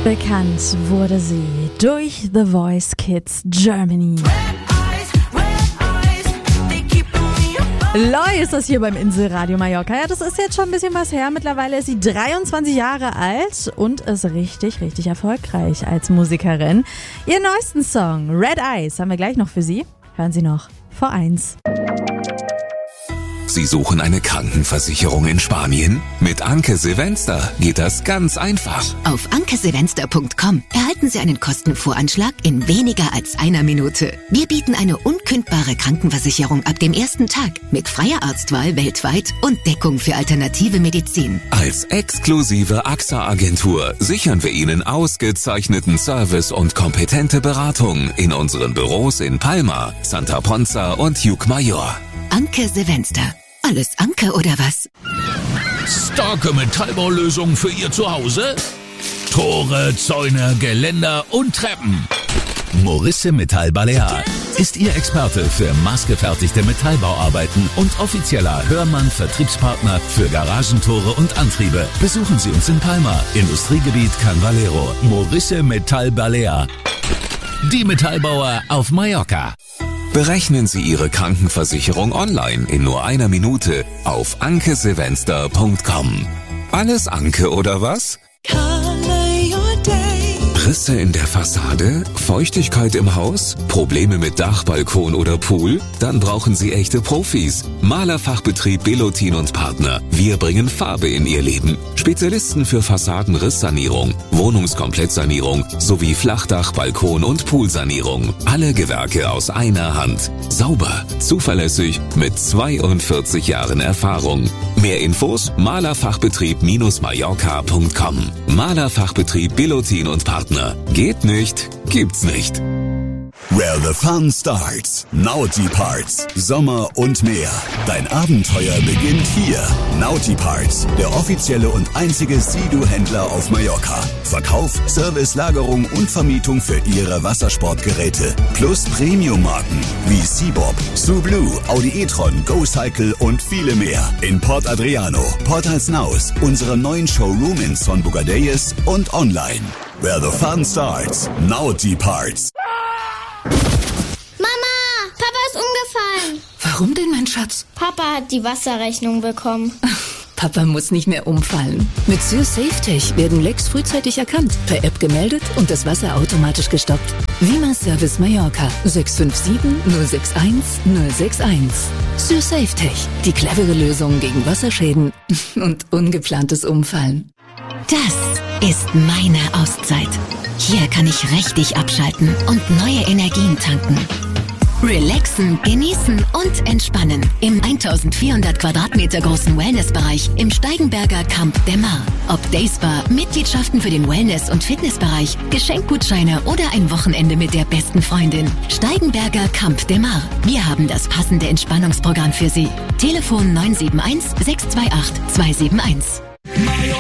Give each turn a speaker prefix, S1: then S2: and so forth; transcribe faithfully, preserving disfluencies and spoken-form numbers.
S1: Bekannt wurde sie durch The Voice Kids Germany. Loi ist das hier beim Inselradio Mallorca. Ja, das ist jetzt schon ein bisschen was her. Mittlerweile ist sie dreiundzwanzig Jahre alt und ist richtig, richtig erfolgreich als Musikerin. Ihren neuesten Song, Red Eyes, haben wir gleich noch für Sie. Hören Sie noch vor eins.
S2: Sie suchen eine Krankenversicherung in Spanien? Mit Anke Silvester geht das ganz einfach.
S3: Auf anke silvester punkt com erhalten Sie einen Kostenvoranschlag in weniger als einer Minute. Wir bieten eine unkündbare Krankenversicherung ab dem ersten Tag mit freier Arztwahl weltweit und Deckung für alternative Medizin.
S2: Als exklusive A X A-Agentur sichern wir Ihnen ausgezeichneten Service und kompetente Beratung in unseren Büros in Palma, Santa Ponza und Ucmayor.
S3: Anke Silvester. Alles Anke oder was?
S4: Starke Metallbaulösungen für Ihr Zuhause? Tore, Zäune, Geländer und Treppen. Morisse Metall Balear ist Ihr Experte für maßgefertigte Metallbauarbeiten und offizieller Hörmann-Vertriebspartner für Garagentore und Antriebe. Besuchen Sie uns in Palma, Industriegebiet Can Valero. Morisse Metall Balear. Die Metallbauer auf Mallorca.
S2: Berechnen Sie Ihre Krankenversicherung online in nur einer Minute auf anke silvester punkt com. Alles Anke oder was? Risse in der Fassade? Feuchtigkeit im Haus? Probleme mit Dach, Balkon oder Pool? Dann brauchen Sie echte Profis. Malerfachbetrieb Belotin und Partner. Wir bringen Farbe in Ihr Leben. Spezialisten für Fassadenrisssanierung, Wohnungskomplettsanierung sowie Flachdach, Balkon und Poolsanierung. Alle Gewerke aus einer Hand. Sauber, zuverlässig, mit zweiundvierzig Jahren Erfahrung. Mehr Infos malerfachbetrieb Mallorca punkt com. Malerfachbetrieb Belotin und Partner. Geht nicht, gibt's nicht.
S5: Where the fun starts. Naughty Parts. Sommer und mehr. Dein Abenteuer beginnt hier. Naughty Parts, der offizielle und einzige Sea-Doo-Händler auf Mallorca. Verkauf, Service, Lagerung und Vermietung für Ihre Wassersportgeräte. Plus Premium-Marken wie Seabob, Sublue, Audi e-tron, GoCycle und viele mehr. In Port Adriano, Port Alsnaus, unserem neuen Showroom in Son Bogadelles und online. Where the fun starts. Naughty Parts.
S6: Mama, Papa ist umgefallen.
S7: Warum denn, mein Schatz?
S6: Papa hat die Wasserrechnung bekommen.
S7: Papa muss nicht mehr umfallen. Mit SürSafeTech werden Lecks frühzeitig erkannt, per App gemeldet und das Wasser automatisch gestoppt. Vima Service Mallorca sechs fünf sieben null sechs eins null sechs eins. SürSafeTech, die clevere Lösung gegen Wasserschäden und ungeplantes Umfallen.
S3: Das ist meine Auszeit. Hier kann ich richtig abschalten und neue Energien tanken. Relaxen, genießen und entspannen im eintausendvierhundert Quadratmeter großen Wellnessbereich im Steigenberger Camp de Mar. Ob Dayspa, Mitgliedschaften für den Wellness- und Fitnessbereich, Geschenkgutscheine oder ein Wochenende mit der besten Freundin. Steigenberger Camp de Mar. Wir haben das passende Entspannungsprogramm für Sie. Telefon neun sieben eins sechs zwei acht zwei sieben eins.